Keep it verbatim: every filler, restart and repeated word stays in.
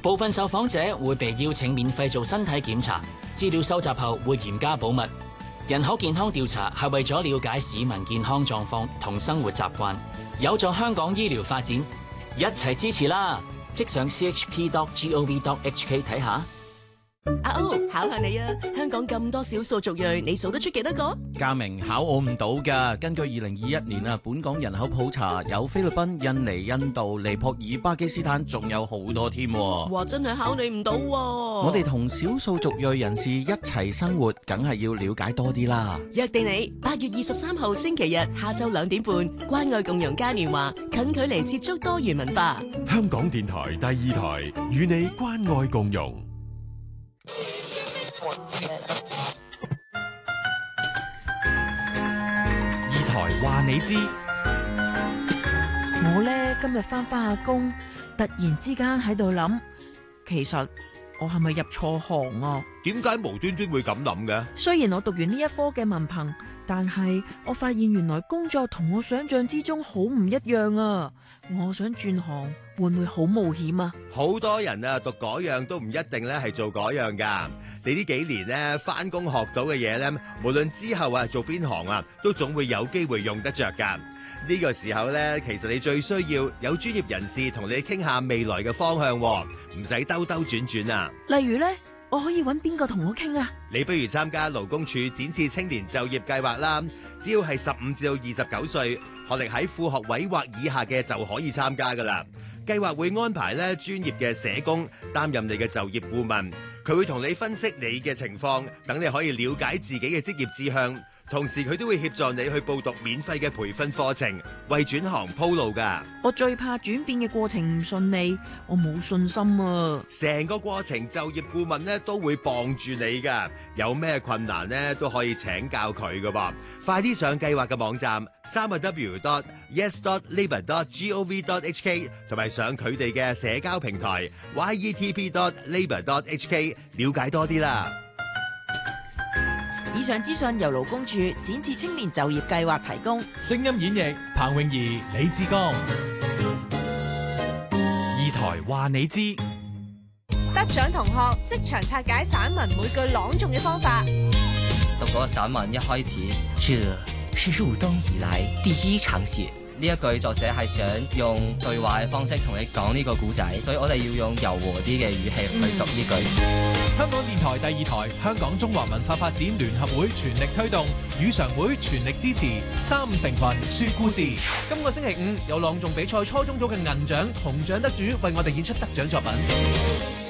部分受訪者會被邀請免費做身體檢查，資料收集後會嚴加保密。人口健康調查係為咗了解市民健康狀況同生活習慣，有助香港醫療發展，一齊支持啦！即上 c h p dot gov dot h k 睇下。 阿歐，考下你啊！香港咁多少數族裔，你數得出幾多個？ 嘉明，考我唔到㗎。根據二零二一年啊，本港人口普查有菲律賓、印尼、印度、尼泊爾、巴基斯坦，仲有好多添。 哇，真係考你唔到喎！ 我哋同少數族裔人士一齊生活，梗係要了解多啲啦。 約定你八月二十三號星期日下晝兩點半，關愛共融嘉年華，近距離接觸多元文化。 香港電台第二台與你關愛共融。 二台話你知， 我呢今日翻返下工，突然之間喺度諗，其實我係咪入錯行啊？ 點解無端端會咁諗嘅？ 雖然我讀完呢一科嘅文憑，但係我發現原來工作同我想象之中好唔一樣啊！我想轉行，會唔會好冒險啊？ 好多人啊，讀嗰樣都唔一定咧係做嗰樣噶。你呢幾年咧翻工學到嘅嘢咧，無論之後啊做邊行啊，都總會有機會用得着噶。呢個時候咧，其實你最需要有專業人士同你傾下未來嘅方向，唔使兜兜轉轉啊。 例如呢，我可以揾邊個同我傾啊？ 你不如參加勞工處展翅青年就業計劃啦。只要係十五至到二十九歲，學歷喺副學位或以下嘅就可以參加噶啦。計劃會安排咧專業嘅社工擔任你嘅就業顧問，佢會同你分析你嘅情況，等你可以了解自己嘅職業志向。同時佢都會協助你去報讀免費嘅培訓課程，為轉行鋪路噶。 我最怕轉變嘅過程唔順利，我冇信心啊！ 成個過程就業顧問咧都會傍住你噶，有咩困難咧都可以請教佢噶噃。快啲上計劃嘅網站三個 w dot yes dot labour dot gov dot h k 同埋上佢哋嘅社交平台 y e t p dot labour dot h k 了解多啲啦。 以上資訊由勞工處展翅青年就業計劃提供。 聲音演繹彭詠儀、李志剛。二台話你知， 得獎同學即場拆解散文每句朗誦嘅方法。 讀嗰個散文一開始，這是入冬以來第一場雪。呢一句作者係想用對話嘅方式同你講呢個故仔，所以我哋要用柔和啲嘅語氣去讀呢句。 嗯、香港電台第二台、香港中華文化發展聯合會全力推動，語常會全力支持三五成群說故事。 今個星期五有朗誦比賽初中組嘅銀獎銅獎得主為我哋演出得獎作品。